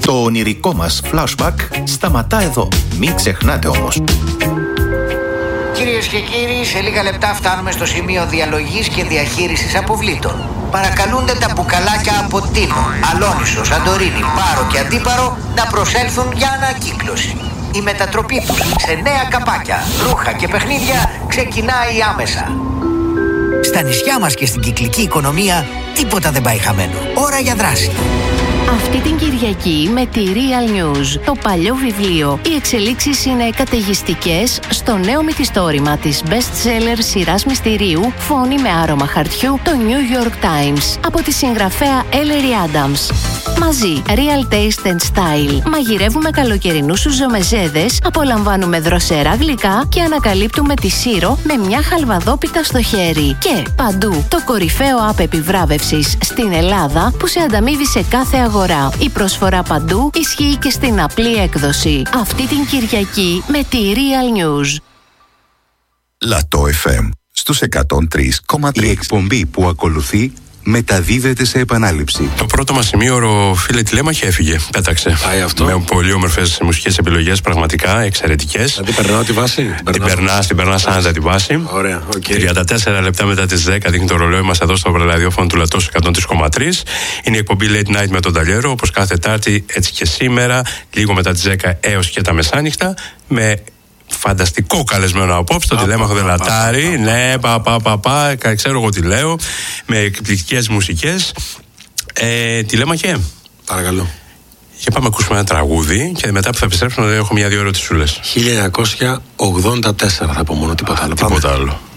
Το ονειρικό μας flashback σταματά εδώ. Μην ξεχνάτε όμως. Κυρίες και κύριοι, σε λίγα λεπτά φτάνουμε στο σημείο διαλογής και διαχείρισης αποβλήτων. Παρακαλούνται τα μπουκαλάκια από Τίνο, Αλόνισο, Σαντορίνη, Πάρο και Αντίπαρο να προσέλθουν για ανακύκλωση. Η μετατροπή τους σε νέα καπάκια, ρούχα και παιχνίδια ξεκινάει άμεσα. Στα νησιά μας και στην κυκλική οικονομία τίποτα δεν πάει χαμένο. Ώρα για δράση. Αυτή την Κυριακή με τη Real News, το παλιό βιβλίο, οι εξελίξεις είναι καταιγιστικές στο νέο μυθιστόρημα της best-seller σειράς μυστηρίου «Φόνη με άρωμα χαρτιού», το New York Times, από τη συγγραφέα Ellery Adams. Μαζί, Real Taste and Style, μαγειρεύουμε καλοκαιρινούς σουζομεζέδες, απολαμβάνουμε δροσερά γλυκά και ανακαλύπτουμε τη Σύρο με μια χαλβαδόπιτα στο χέρι. Και παντού, το κορυφαίο app επιβράβευσης στην Ελλάδα που σε ανταμείβει σε κάθε αγορά. Η προσφορά παντού ισχύει και στην απλή έκδοση. Αυτή την Κυριακή με τη Real News. Λατό FM στους 103,3. Η εκπομπή που ακολουθεί μεταδίδεται σε επανάληψη. Το πρώτο μας σημείο, φίλε τηλέμαχε, έφυγε. Πέταξε. Πάει αυτό. Με πολύ όμορφες μουσικές επιλογές, πραγματικά εξαιρετικές. Δηλαδή περνάω τη βάση. Την περνά σαν τη βάση. Ωραία, okay. 34 λεπτά μετά τις 10 δείχνει το ρολόι μας εδώ στο ραδιόφωνο του Λατός 103,3. Είναι η εκπομπή Late Night με τον Ταλιέρο, όπως κάθε Τάρτη, έτσι και σήμερα, λίγο μετά τις 10 έως και τα μεσάνυχτα, με φανταστικό καλεσμένο απόψε, τον τηλέμαχο Δελατάρη. Ναι, ξέρω εγώ τι λέω. Με εκπληκτικές μουσικές. Τηλέμαχε. Παρακαλώ. Και πάμε να ακούσουμε ένα τραγούδι και μετά που θα επιστρέψουμε έχω μια-δύο ερωτησούλες. 1984 θα πω μόνο, τίποτα άλλο. Τίποτα άλλο.